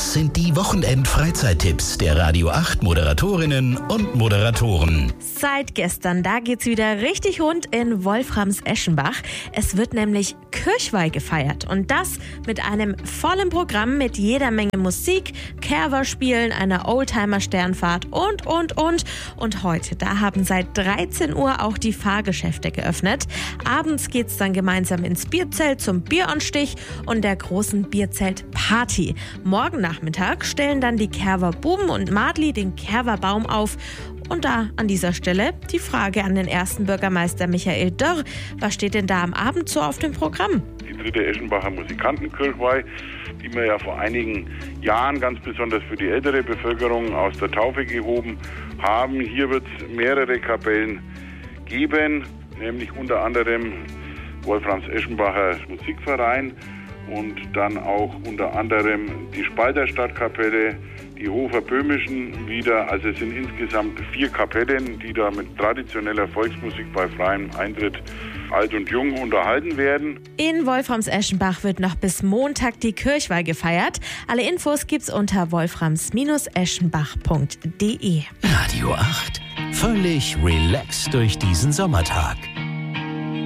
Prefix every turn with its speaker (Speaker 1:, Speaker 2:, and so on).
Speaker 1: Das sind die Wochenend-Freizeittipps der Radio 8 Moderatorinnen und Moderatoren.
Speaker 2: Seit gestern, da geht's wieder richtig rund in Wolframs-Eschenbach. Es wird nämlich Kirchweih gefeiert und das mit einem vollen Programm mit jeder Menge Musik, Kerwa-Spielen, einer Oldtimer-Sternfahrt und. Und heute, da haben seit 13 Uhr auch die Fahrgeschäfte geöffnet. Abends geht's dann gemeinsam ins Bierzelt zum Bieranstich und der großen Bierzeltparty. Morgen Nachmittag stellen dann die Kerwer Buben und Madli den Kerwer-Baum auf. Und da an dieser Stelle die Frage an den ersten Bürgermeister Michael Dörr. Was steht denn da am Abend so auf dem Programm?
Speaker 3: Die dritte Eschenbacher Musikantenkirchweih, die wir ja vor einigen Jahren ganz besonders für die ältere Bevölkerung aus der Taufe gehoben haben. Hier wird es mehrere Kapellen geben, nämlich unter anderem Wolframs-Eschenbacher Musikverein und dann auch unter anderem die Spalter Stadtkapelle, die Hofer Böhmischen wieder. Also es sind insgesamt 4 Kapellen, die da mit traditioneller Volksmusik bei freiem Eintritt alt und jung unterhalten werden.
Speaker 2: In Wolframs-Eschenbach wird noch bis Montag die Kirchweih gefeiert. Alle Infos gibt's unter wolframs-eschenbach.de.
Speaker 1: Radio 8. Völlig relaxed durch diesen Sommertag.